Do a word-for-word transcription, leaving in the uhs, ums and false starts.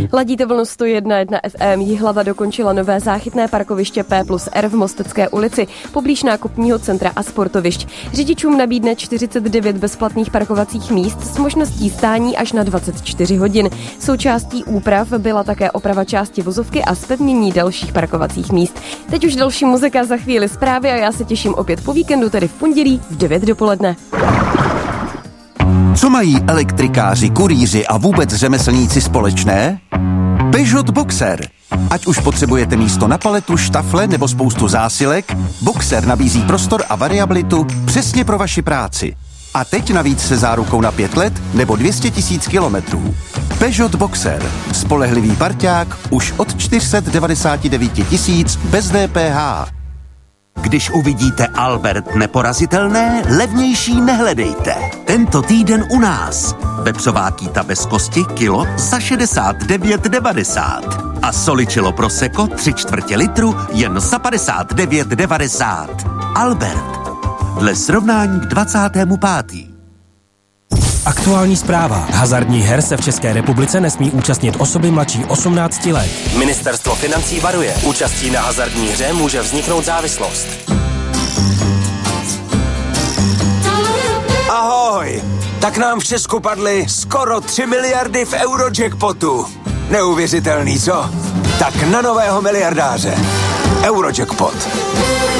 Ladíte vlnu sto jedna celá jedna F M. Jihlava dokončila nové záchytné parkoviště P plus R v Mostecké ulici, poblíž nákupního centra a sportovišť. Řidičům nabídne čtyřicet devět bezplatných parkovacích míst s možností stání až na dvacet čtyři hodin. Součástí úprav byla také oprava části vozovky a zpevnění dalších parkovacích míst. Teď už další muzika, za chvíli zprávy a já se těším opět po víkendu, tedy v pondělí v devět dopoledne. Co mají elektrikáři, kurýři a vůbec řemeslníci společné? Peugeot Boxer. Ať už potřebujete místo na paletu, štafle nebo spoustu zásilek, Boxer nabízí prostor a variabilitu přesně pro vaši práci. A teď navíc se zárukou na pět let nebo dvě stě tisíc kilometrů. Peugeot Boxer. Spolehlivý parťák už od čtyři sta devadesát devět tisíc bez D P H. Když uvidíte Albert neporazitelné, levnější nehledejte. Tento týden u nás. Vepřová kýta bez kosti kilo za šedesát devět devadesát. A Soličilo Prosecco tři čtvrtě litru jen za padesát devět devadesát. Albert. Dle srovnání k dvacátému pátému Aktuální zpráva. Hazardních her se v České republice nesmí účastnit osoby mladší osmnácti let. Ministerstvo financí varuje. Účastí na hazardní hře může vzniknout závislost. Ahoj! Tak nám v Česku padly skoro tři miliardy v Eurojackpotu. Neuvěřitelný, co? Tak na nového miliardáře. Eurojackpot.